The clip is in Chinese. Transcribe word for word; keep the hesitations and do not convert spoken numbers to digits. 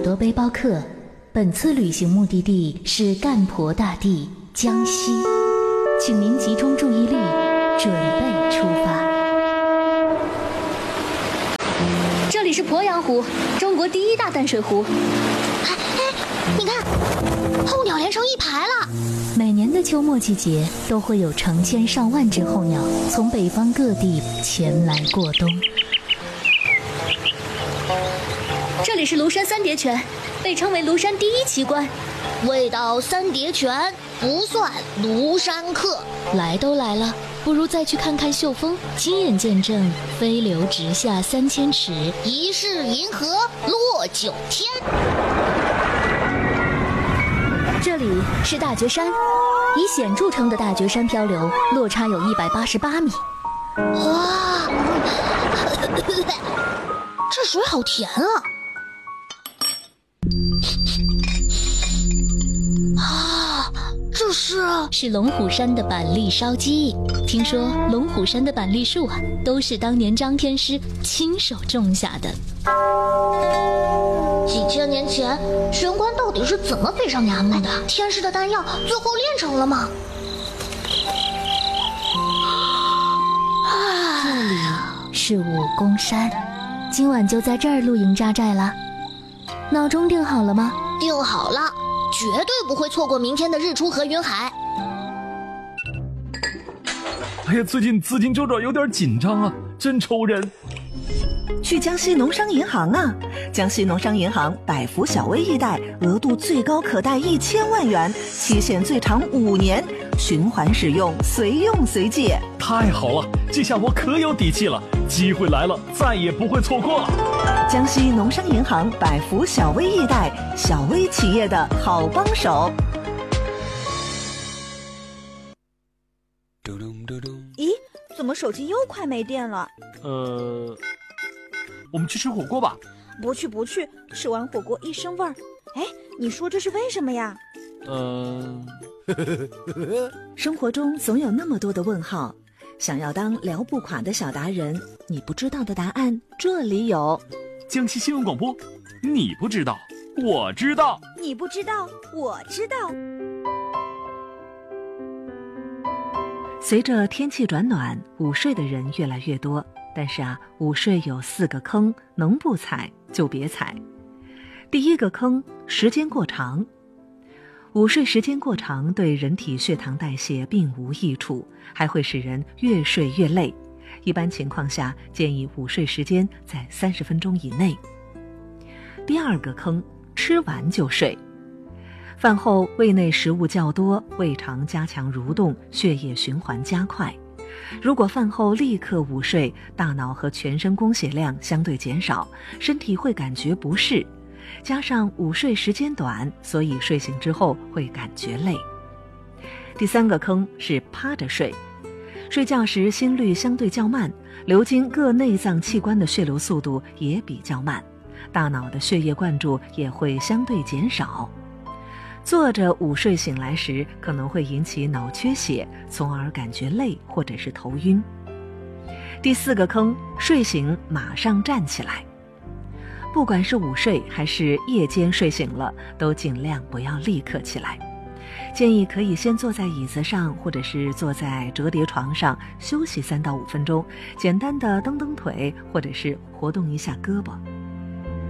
朵背包客，本次旅行目的地是干婆大地江西，请您集中注意力，准备出发。 这里是鄱阳湖，中国第一大淡水湖。 哎哎，你看，候鸟连成一排了。 每年的秋末季节，都会有成千上万只候鸟从北方各地前来过冬。 这里是庐山三叠泉，被称为庐山第一奇观。 未到三叠泉，不算庐山客。 来都来了，不如再去看看秀峰，亲眼见证飞流直下三千尺， 疑是银河落九天。 这里是大觉山，以险著称的大觉山漂流落差有一百八十八米。 哇，这水好甜啊！啊，这是是龙虎山的板栗烧鸡。听说龙虎山的板栗树啊，都是当年张天师亲手种下的。 几千年前，玄关到底是怎么飞上衙门的？天师的丹药最后炼成了吗？ 这里是武功山，今晚就在这儿露营扎寨了。闹钟定好了吗？ 定好了，绝对不会错过明天的日出和云海。 哎呀，最近资金周转有点紧张啊，真愁人。 去江西农商银行啊！江西农商银行百福小微易贷，额度最高可贷一千万元，期限最长五年，循环使用，随用随借。 太好了，这下我可有底气了，机会来了，再也不会错过了。 江西农商银行百福小微易贷，小微企业的好帮手。 咦，怎么手机又快没电了？ 呃，我们去吃火锅吧。 不去不去，吃完火锅一身味儿。哎，你说这是为什么呀？ 嗯、 呃，生活中总有那么多的问号，想要当聊不垮的小达人，你不知道的答案这里有。 江西新闻广播，你不知道，我知道； 你不知道，我知道。 随着天气转暖，午睡的人越来越多，但是啊，午睡有四个坑，能不踩就别踩。第一个坑，时间过长。午睡时间过长对人体血糖代谢并无益处，还会使人越睡越累。一般情况下，建议午睡时间在三十分钟以内。第二个坑，吃完就睡。饭后胃内食物较多，胃肠加强蠕动，血液循环加快。如果饭后立刻午睡，大脑和全身供血量相对减少，身体会感觉不适。加上午睡时间短，所以睡醒之后会感觉累。第三个坑是趴着睡。睡觉时心率相对较慢，流经各内脏器官的血流速度也比较慢，大脑的血液灌注也会相对减少。坐着午睡醒来时，可能会引起脑缺血，从而感觉累或者是头晕。第四个坑，睡醒马上站起来。不管是午睡还是夜间睡醒了，都尽量不要立刻起来。建议可以先坐在椅子上，或者是坐在折叠床上休息三到五分钟，简单的蹬蹬腿，或者是活动一下胳膊。